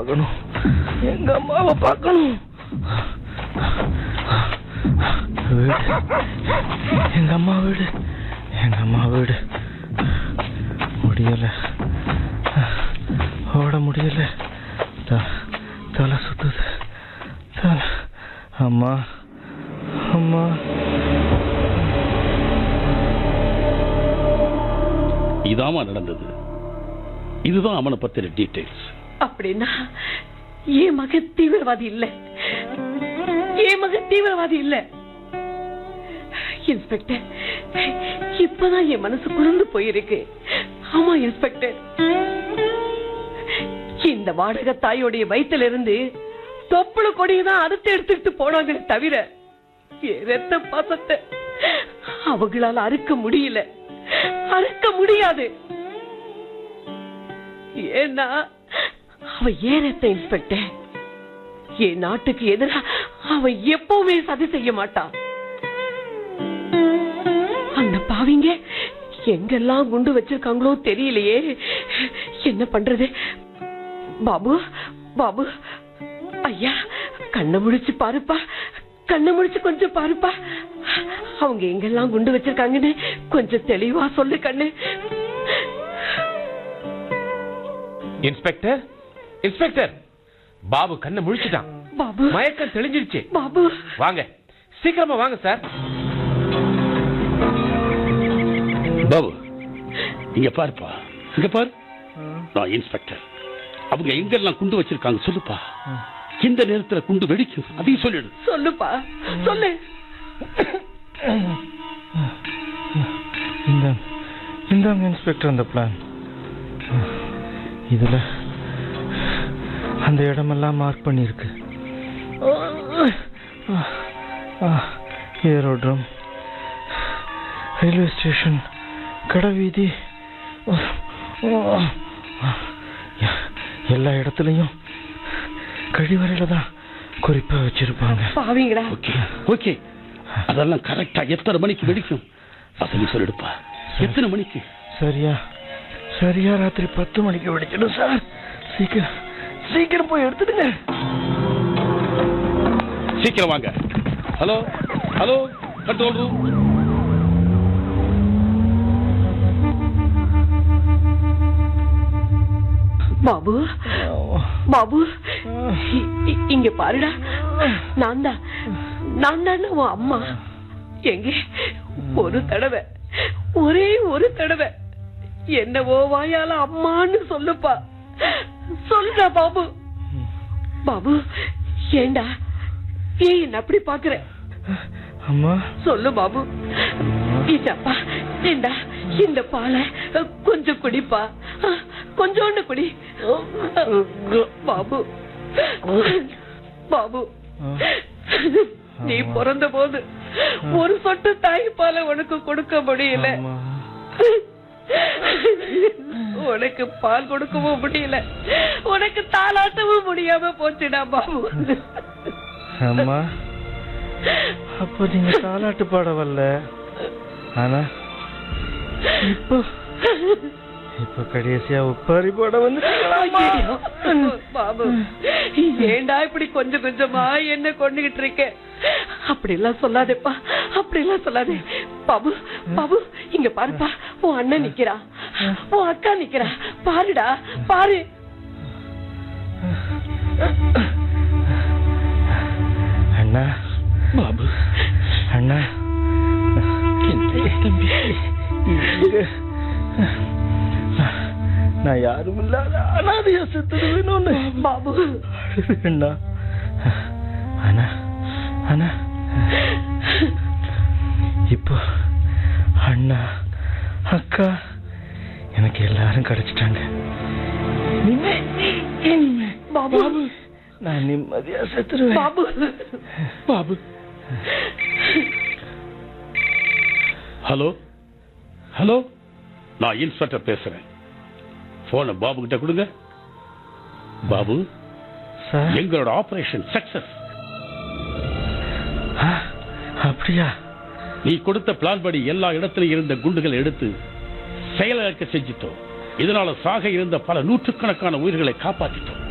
பார்க்கணும், எங்க அம்மாவை பார்க்கணும். வீடு, எங்க அம்மா வீடு, எங்க அம்மா வீடு. முடியல, ஓட முடியல, தலை சுத்துது. அம்மா, அம்மா. இதாமா நடந்தது. இதுதான் அவனை பத்தின டீடைல்ஸ். அப்படின்னா என் மகன் தீவிரவாதி இல்ல, என் மகன் தீவிரவாதி இல்ல. இன்ஸ்பெக்டர், இப்பதான் என் மனசு குளிர்ந்து போயிருக்கு. ஆமா இன்ஸ்பெக்டர், இந்த வாடகை தாயோடைய வயிற்றுல இருந்து தொப்புள கொடியதான் அறுத்து எடுத்துட்டு போனாங்க தவிர ரத்த பாசத்தை அவங்களால அறுக்க முடியல, அறுக்க முடியாது. ஏன்னா அவ ஏன் ரத்த இன்ஸ்பெக்டர், என் நாட்டுக்கு எதிராக அவ எப்பவுமே சதி செய்ய மாட்டான். அந்த பாவிங்க எங்கெல்லாம் குண்டு வச்சிருக்காங்களோ தெரியலையே, என்ன பண்றது? பாபு, பாபு ஐயா, கண்ணை முடிச்சு பாருப்பா, கண்ணை முடிச்சு கொஞ்சம் பாருப்பா. அவங்க எங்கெல்லாம் குண்டு வச்சிருக்காங்கன்னு கொஞ்சம் தெளிவா சொல்லு கண்ணு. இன்ஸ்பெக்டர், இன்ஸ்பெக்டர், பாபு கண்ணை முழிச்சிட்டான். பாபு, மயக்கம் தெளிஞ்சிருச்சு. பாபு வாங்க, சீக்கிரமா வாங்க சார். பாபு, இங்க பாருப்பா, இங்க பாரு. நான் இன்ஸ்பெக்டர். அவங்க எங்கெல்லாம் குண்டு வச்சிருக்காங்க சொல்லுப்பா. இந்த நேரத்தில் குண்டு வெடிக்கும், அதையும் சொல்லிடு. சொல்லுப்பா, சொல்லு. இந்தாங்க இன்ஸ்பெக்டர் அந்த பிளான். இதுல அந்த இடமெல்லாம் மார்க் பண்ணிருக்கு. ஏரோட்ரம், ரயில்வே ஸ்டேஷன், கடை, எல்லா இடத்துலயும் கழிவறையில தான் குறிப்பா வச்சிருப்பாங்க. பாவீங்களா? ஓகே ஓகே, அதெல்லாம் கரெக்டா எத்தனை மணிக்கு வெடிக்கும் அதையும் சொல்லிடுப்பா. எத்தனை மணிக்கு? சரியா ராத்திரி 10 மணிக்கு வெடிச்சிடும் சார். சீக்கிரம் போய் எடுத்துடுங்க. சீக்கிரம் வாங்க. Hello hello, control room. Babu, Babu இங்க பாருடா. நான் தான் உன் அம்மா. எங்க ஒரு தடவை, ஒரே ஒரு தடவை என்னவோ வாயால அம்மான்னு சொல்லுப்பா, சொல்லுடா பாபு. பாபு, ஏண்டா ஏன் என்ன அப்படி பாக்குற? அம்மா சொல்லு பாபு. இதப்பா, ஏண்டா இந்த பாலை கொஞ்சம் குடிப்பா, கொஞ்சோண்டு குடி பாபு. பாபு, நீ பிறந்த போது ஒரு சொட்டு தாய்ப்பாலை உனக்கு கொடுக்க முடியல, உனக்கு பால் கொடுக்கவும் முடியல, உனக்கு தாளாட்டவும் முடியாம போச்சுடா பாபு. அம்மா, அப்ப நீங்க தாலாட்டு பாட வரல, ஆனா இப்ப கடைசியா உப்பாரி போட வந்து. பாபு, ஏண்டா இப்படி கொஞ்சம் கொஞ்சமா என்ன கொண்டுகிட்டு இருக்க? அப்படி எல்லாம் சொல்லாதேப்பா, அப்படி எல்லாம் சொல்லாதே. பாபு, பாபு இங்க பாருப்பா, உன் அண்ணன் நிக்கிறா, உன் அக்கா நிக்கிறா, பாருடா பாரு. அண்ணா, பாபு, அண்ணா, தம்பி, நான் யாரும் இல்லாத அனாதையா செத்துடுவேன்னு பாபு. அண்ணா, அண்ணா, அண்ணா, இப்போ அண்ணா, அக்கா எனக்கு எல்லாரும் கிடைச்சிட்டாங்க. பாபு, நான் நிம்மதியா செத்துருவேன். பாபு, பாபு. ஹலோ ஹலோ, நான் இன்ஸ்பெக்டர் பேசுறேன். போன பாபு கிட்ட கொடுங்க. பாபு, எங்களோட ஆபரேஷன் சக்சஸ். அப்படியா? நீ கொடுத்த பிளான் படி எல்லா இடத்திலும் இருந்த குண்டுகளை எடுத்து செயலிழக்க செஞ்சிட்டோம். இதனால சாக இருந்த பல நூற்றுக்கணக்கான உயிர்களை காப்பாற்றிட்டோம்.